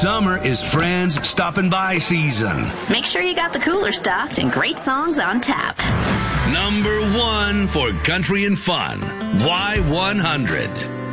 Summer is friends stopping by season. Make sure you got the cooler stocked and great songs on tap. Number 1 for country and fun. Y100.